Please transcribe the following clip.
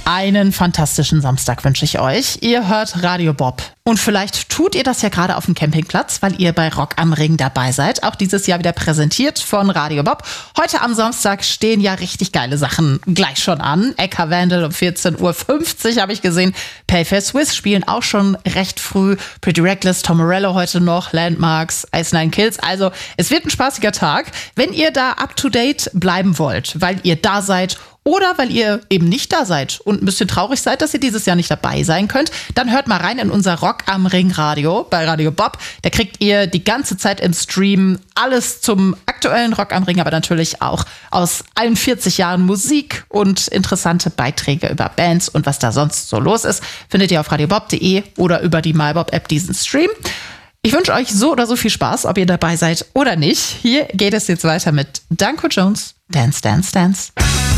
Einen fantastischen Samstag wünsche ich euch. Ihr hört Radio Bob. Und vielleicht tut ihr das ja gerade auf dem Campingplatz, weil ihr bei Rock am Ring dabei seid. Auch dieses Jahr wieder präsentiert von Radio Bob. Heute am Samstag stehen ja richtig geile Sachen gleich schon an. Eka Vandal um 14:50 Uhr habe ich gesehen. Payfair Swiss spielen auch schon recht früh. Pretty Reckless, Tom Morello heute noch, Landmarks, Ice Nine Kills. Also es wird ein spaßiger Tag. Wenn ihr da up to date bleiben wollt, weil ihr da seid oder weil ihr eben nicht da seid und ein bisschen traurig seid, dass ihr dieses Jahr nicht dabei sein könnt, dann hört mal rein in unser Rock am Ring Radio bei Radio Bob. Da kriegt ihr die ganze Zeit im Stream alles zum aktuellen Rock am Ring, aber natürlich auch aus allen 40 Jahren Musik und interessante Beiträge über Bands und was da sonst so los ist, findet ihr auf radiobob.de oder über die MyBob-App diesen Stream. Ich wünsche euch so oder so viel Spaß, ob ihr dabei seid oder nicht. Hier geht es jetzt weiter mit Danko Jones, Dance, Dance, Dance.